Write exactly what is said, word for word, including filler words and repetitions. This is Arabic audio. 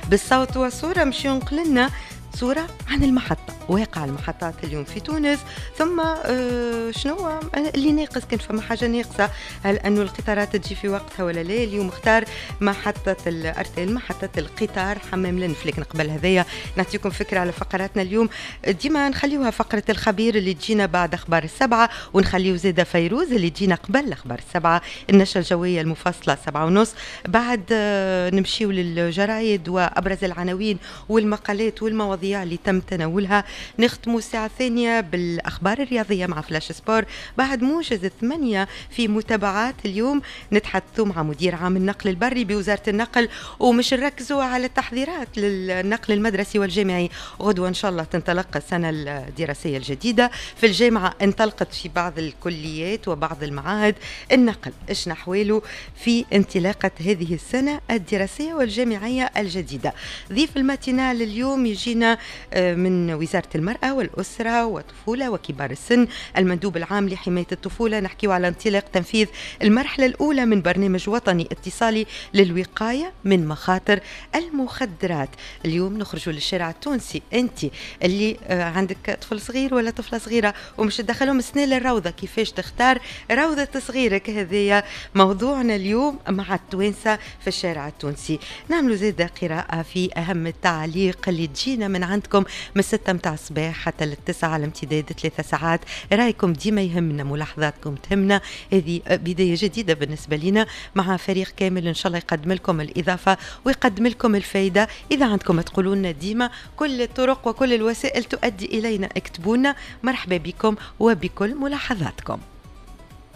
بالصوت والصورة مش ينقل لنا صورة عن المحطة، واقع المحطات اليوم في تونس، ثم آه شنو اللي ناقص، كان فما حاجة ناقصة، هل أنه القطارات تجي في وقتها ولا لا؟ اليوم اختار محطة الأرتيل، محطة القطار حمام لنف. لكن قبل هذايا نعطيكم فكرة على فقراتنا اليوم، ديما نخليوها فقرة الخبير اللي تجينا بعد أخبار السبعة، ونخليو زيادة فيروز اللي تجينا قبل أخبار السبعة، النشرة الجوية المفصلة سبعة ونص، بعد آه نمشيو للجرايد وأبرز العناوين والمقالات والمواضيع اللي تم تناولها. نختموا الساعة الثانية بالأخبار الرياضية مع فلاش سبور، بعد موجز الثمانية في متابعات اليوم نتحدثوا مع مدير عام النقل البري بوزارة النقل، ومش نركزوا على التحذيرات للنقل المدرسي والجامعي. غدوة إن شاء الله تنطلق السنة الدراسية الجديدة في الجامعة، انطلقت في بعض الكليات وبعض المعاهد النقل. إيش نحواله في انطلاقة هذه السنة الدراسية والجامعية الجديدة؟ ضيف الماتينال اليوم يجينا من وزارة المرأة والأسرة والطفولة وكبار السن، المندوب العام لحماية الطفولة. نحكيه على انطلاق تنفيذ المرحلة الأولى من برنامج وطني اتصالي للوقاية من مخاطر المخدرات. اليوم نخرجوا للشارع التونسي، أنت اللي عندك طفل صغير ولا طفلة صغيرة ومش تدخلهم سنة للروضة، كيفاش تختار روضة صغيرك؟ هذه موضوعنا اليوم مع التوانسة في الشارع التونسي. نعملوا زيادة قراءة في أهم التعليق اللي تجينا من عندكم من ستة متاع الصباح حتى للتسعة على امتداد ثلاثة ساعات. رايكم ديما يهمنا، ملاحظاتكم تهمنا. هذه بداية جديدة بالنسبة لنا مع فريق كامل إن شاء الله يقدم لكم الإضافة ويقدم لكم الفائدة. إذا عندكم تقولوا لنا ديما، كل الطرق وكل الوسائل تؤدي إلينا، اكتبونا. مرحبا بكم وبكل ملاحظاتكم.